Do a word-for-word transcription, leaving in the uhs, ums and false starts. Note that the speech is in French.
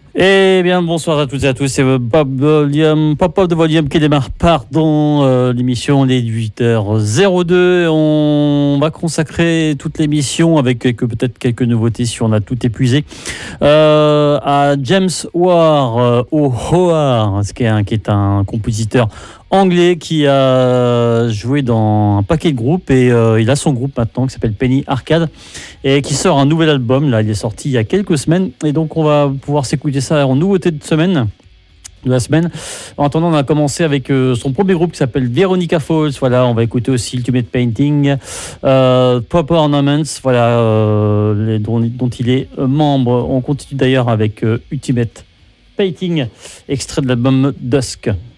Eh bien, bonsoir à toutes et à tous. C'est Bob Volume, Pop-Up de Volume qui démarre, pardon, euh, l'émission, les huit heures zéro deux. On va consacrer toute l'émission avec quelques, peut-être quelques nouveautés si on a tout épuisé, euh, à James O'Hare, euh, O'Hare, qui est un, qui est un compositeur anglais qui a joué dans un paquet de groupes et euh, il a son groupe maintenant qui s'appelle Penny Arcade et qui sort un nouvel album. Là, il est sorti il y a quelques semaines et donc on va pouvoir s'écouter ça en nouveauté de semaine. De la semaine. En attendant, on a commencé avec euh, son premier groupe qui s'appelle Veronica Falls. Voilà, on va écouter aussi Ultimate Painting, euh, Proper Ornaments, voilà, euh, les, dont, dont il est membre. On continue d'ailleurs avec euh, Ultimate Painting, extrait de l'album Dusk.